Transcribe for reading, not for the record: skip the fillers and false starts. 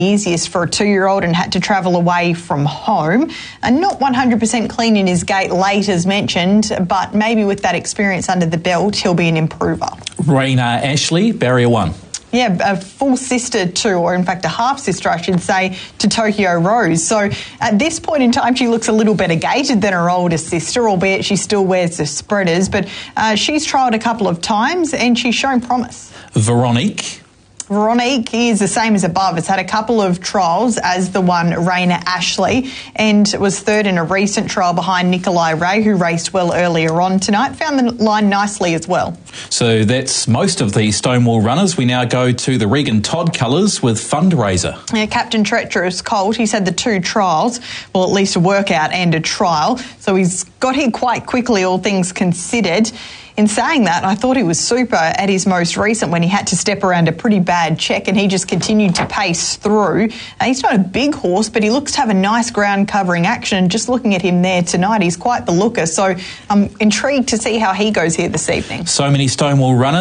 easiest for a 2-year-old and had to travel away from home. And not 100% clean in his gait late, as mentioned, but maybe with that experience under the belt, he'll be an improver. Raina Ashley, barrier 1. Yeah, a full sister to, or in fact a half sister, I should say, to Tokyo Rose. So at this point in time, she looks a little better gated than her older sister, albeit she still wears the spreaders. But she's trialled a couple of times and she's shown promise. Veronique is the same as above. It's had a couple of trials as the one Raina Ashley and was third in a recent trial behind Nikolai Ray, who raced well earlier on tonight. Found the line nicely as well. So that's most of the Stonewall runners. We now go to the Regan Todd colours with Fundraiser. Yeah, Captain Treacherous Colt, he's had the 2 trials, well, at least a workout and a trial. So he's got here quite quickly, all things considered. In saying that, I thought he was super at his most recent when he had to step around a pretty bad check and he just continued to pace through. He's not a big horse, but he looks to have a nice ground covering action. Just looking at him there tonight, he's quite the looker. So I'm intrigued to see how he goes here this evening. So many Stonewall runners.